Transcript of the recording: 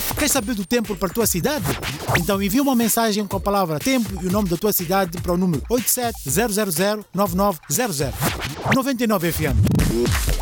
Quer saber do tempo para a tua cidade? Então envia uma mensagem com a palavra tempo e o nome da tua cidade para o número 87 000 9900. 99 FM.